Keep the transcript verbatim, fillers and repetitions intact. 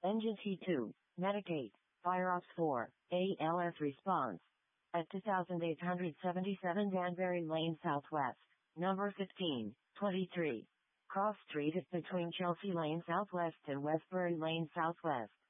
Engine T two, Medicate, FireOps four, A L S response. At two thousand eight hundred seventy-seven Danbury Lane Southwest, number fifteen, twenty-three. Cross Street is between Chelsea Lane Southwest and Westbury Lane Southwest.